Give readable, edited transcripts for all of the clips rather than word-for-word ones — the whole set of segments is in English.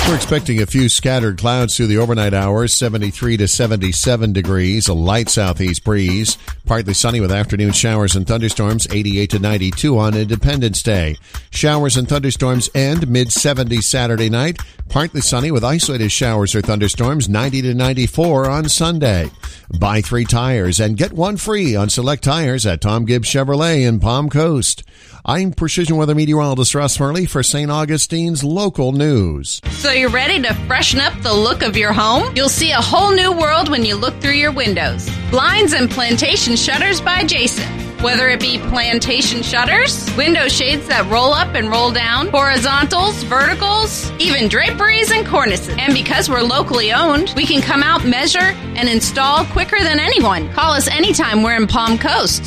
We're expecting a few scattered clouds through the overnight hours, 73 to 77 degrees, a light southeast breeze, partly sunny with afternoon showers and thunderstorms, 88 to 92 on Independence Day. Showers and thunderstorms end mid-70s Saturday night, partly sunny with isolated showers or thunderstorms, 90 to 94 on Sunday. Buy 3 tires and get 1 free on select tires at Tom Gibbs Chevrolet in Palm Coast. I'm Precision Weather Meteorologist Russ Hurley for St. Augustine's local news. So you're ready to freshen up the look of your home? You'll see a whole new world when you look through your windows. Blinds and Plantation Shutters by Jason. Whether it be plantation shutters, window shades that roll up and roll down, horizontals, verticals, even draperies and cornices. And because we're locally owned, we can come out, measure, and install quicker than anyone. Call us anytime we're in Palm Coast,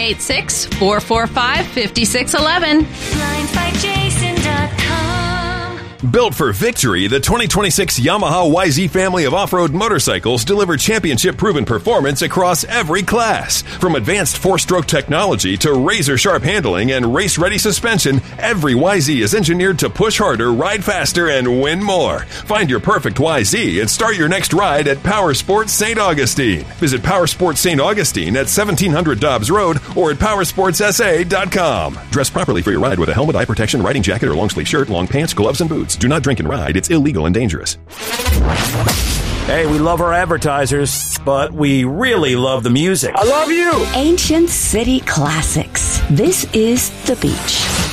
386-445-5611. BlindsByJason.com. Built for victory, the 2026 Yamaha YZ family of off-road motorcycles deliver championship-proven performance across every class. From advanced 4-stroke technology to razor-sharp handling and race-ready suspension, every YZ is engineered to push harder, ride faster, and win more. Find your perfect YZ and start your next ride at Powersports St. Augustine. Visit Powersports St. Augustine at 1700 Dobbs Road or at powersportsa.com. Dress properly for your ride with a helmet, eye protection, riding jacket, or long-sleeve shirt, long pants, gloves, and boots. Do not drink and ride. It's illegal and dangerous. Hey, we love our advertisers, but we really love the music. I love you. Ancient City Classics. This is The Beach.